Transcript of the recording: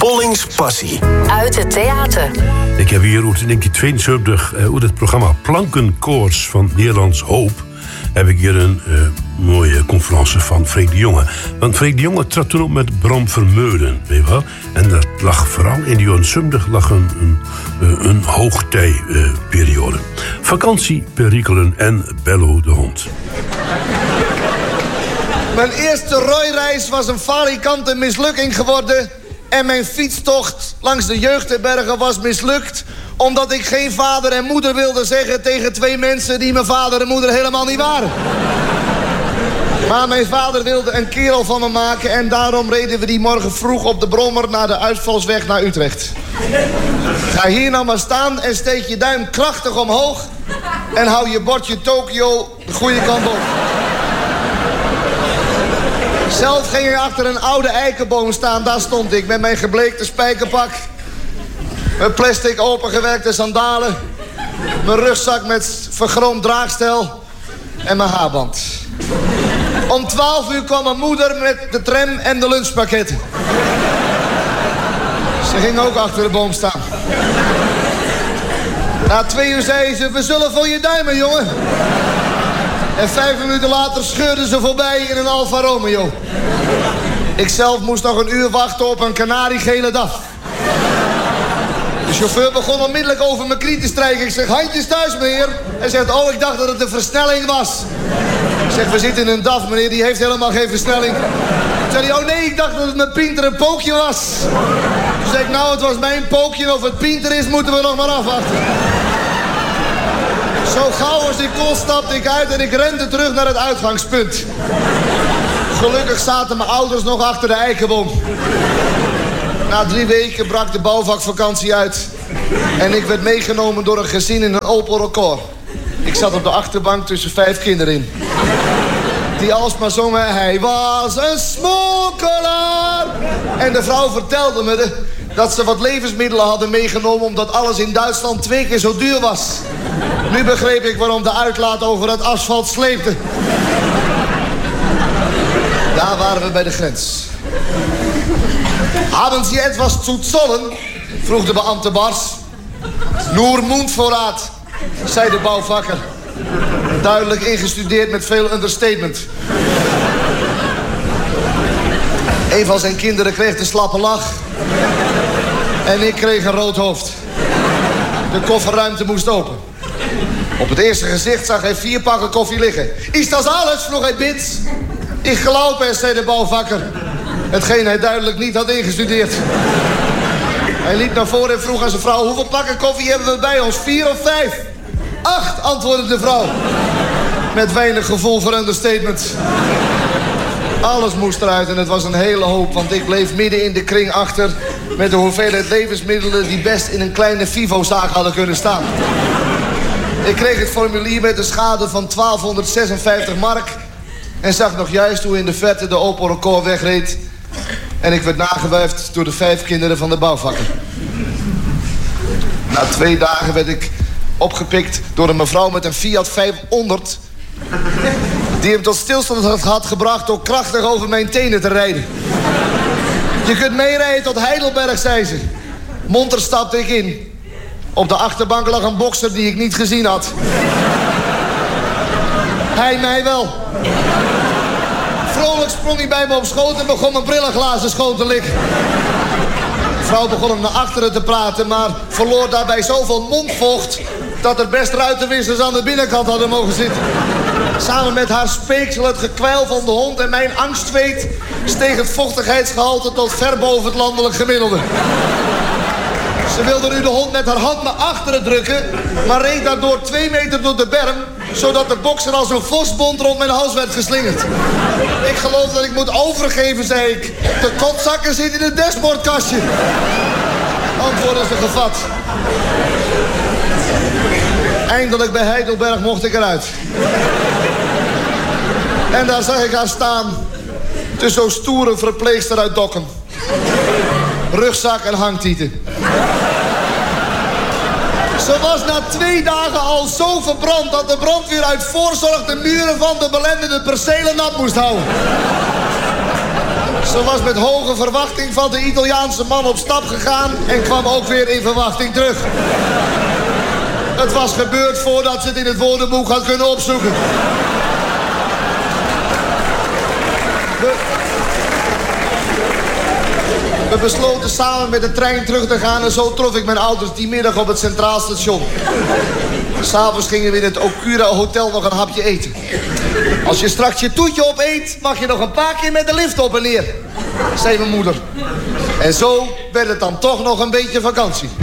Pollings Passie. Uit het theater. Ik heb hier uit 1972 uit het programma Plankenkoorts van Nederlands Hoop heb ik hier een mooie conferentie van Freek de Jonge. Want Freek de Jonge trad toen op met Bram Vermeulen, weet je wel. En dat lag vooral in die jaren 70 lag een hoogtijperiode. Vakantie, perikelen en Bello de hond. Mijn eerste rooireis was een falikante mislukking geworden. En mijn fietstocht langs de Jeugdherbergen was mislukt, omdat ik geen vader en moeder wilde zeggen tegen twee mensen die mijn vader en moeder helemaal niet waren. Maar mijn vader wilde een kerel van me maken en daarom reden we die morgen vroeg op de brommer naar de uitvalsweg naar Utrecht. Ga hier nou maar staan en steek je duim krachtig omhoog en hou je bordje Tokio de goede kant op. Zelf ging ik achter een oude eikenboom staan, daar stond ik met mijn gebleekte spijkerpak. Mijn plastic opengewerkte sandalen. Mijn rugzak met vergroomd draagstel. En mijn haarband. Om 12 uur kwam mijn moeder met de tram en de lunchpakketten. Ze ging ook achter de boom staan. Na 2 uur zei ze, we zullen voor je duimen, jongen. En 5 minuten later scheurden ze voorbij in een Alfa Romeo. Ikzelf moest nog een uur wachten op een kanariegele DAF. De chauffeur begon onmiddellijk over mijn knie te strijken. Ik zeg, handjes thuis, meneer. Hij zegt, oh, ik dacht dat het een versnelling was. Ik zeg, we zitten in een DAF, meneer, die heeft helemaal geen versnelling. Toen zei hij, oh nee, ik dacht dat het mijn Pinter een pookje was. Toen zei ik, nou, het was mijn pookje en of het Pinter is, moeten we nog maar afwachten. Zo gauw als ik kon stapte ik uit en ik rende terug naar het uitgangspunt. Gelukkig zaten mijn ouders nog achter de eikenboom. Na 3 weken brak de bouwvakvakantie uit. En ik werd meegenomen door een gezin in een Opel Record. Ik zat op de achterbank tussen 5 kinderen in. Die alsmaar zongen, hij was een smokkelaar. En de vrouw vertelde me dat ze wat levensmiddelen hadden meegenomen, omdat alles in Duitsland 2 keer zo duur was. Nu begreep ik waarom de uitlaat over het asfalt sleepte. Daar waren we bij de grens. Haben Sie etwas zu zollen? Vroeg de beambte bars. Nur Mundvorraad, zei de bouwvakker. Duidelijk ingestudeerd met veel understatement. Een van zijn kinderen kreeg de slappe lach. En ik kreeg een rood hoofd. De kofferruimte moest open. Op het eerste gezicht zag hij 4 pakken koffie liggen. Is dat alles? Vroeg hij bits. Ik geloof es, zei de bouwvakker. Hetgeen hij duidelijk niet had ingestudeerd. Hij liep naar voren en vroeg aan zijn vrouw, hoeveel pakken koffie hebben we bij ons? 4 of 5? 8, antwoordde de vrouw. Met weinig gevoel voor understatement. Alles moest eruit en het was een hele hoop, want ik bleef midden in de kring achter met de hoeveelheid levensmiddelen die best in een kleine Vivo-zaak hadden kunnen staan. Ik kreeg het formulier met een schade van 1256 mark en zag nog juist hoe in de verte de Opel Record wegreed. En ik werd nagewuifd door de 5 kinderen van de bouwvakker. Na 2 dagen werd ik opgepikt door een mevrouw met een Fiat 500... die hem tot stilstand had gebracht door krachtig over mijn tenen te rijden. Je kunt meerijden tot Heidelberg, zei ze. Monter stapte ik in. Op de achterbank lag een bokser die ik niet gezien had. Hij mij wel. Vrolijk sprong hij bij me op schoot en begon mijn brillenglazen schoon te likken. De vrouw begon hem naar achteren te praten, maar verloor daarbij zoveel mondvocht dat er best ruitenwissers aan de binnenkant hadden mogen zitten. Samen met haar speeksel, het gekwijl van de hond en mijn angstzweet steeg het vochtigheidsgehalte tot ver boven het landelijk gemiddelde. Ze wilde nu de hond met haar hand naar achteren drukken, maar reed daardoor 2 meter door de berm, zodat de bokser als een vosbond rond mijn hals werd geslingerd. Ik geloof dat ik moet overgeven, zei ik. De kotzakken zit in het dashboardkastje. Antwoordde ze gevat. Eindelijk bij Heidelberg mocht ik eruit. En daar zag ik haar staan, tussen zo'n stoere verpleegster uit Dokkum. Rugzak en hangtieten. Ze was na 2 dagen al zo verbrand dat de brandweer uit voorzorg de muren van de belendende percelen nat moest houden. Ze was met hoge verwachting van de Italiaanse man op stap gegaan... en kwam ook weer in verwachting terug. Het was gebeurd voordat ze het in het woordenboek had kunnen opzoeken. We besloten samen met de trein terug te gaan... en zo trof ik mijn ouders die middag op het Centraal Station. 'S'avonds gingen we in het Okura Hotel nog een hapje eten. Als je straks je toetje opeet, mag je nog een paar keer met de lift op en neer, zei mijn moeder. En zo werd het dan toch nog een beetje vakantie.